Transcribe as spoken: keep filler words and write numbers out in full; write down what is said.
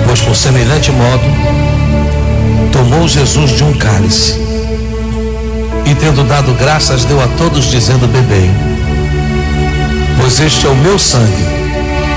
Pois por semelhante modo tomou Jesus de um cálice e, tendo dado graças, deu a todos, dizendo: bebei, pois este é o meu sangue,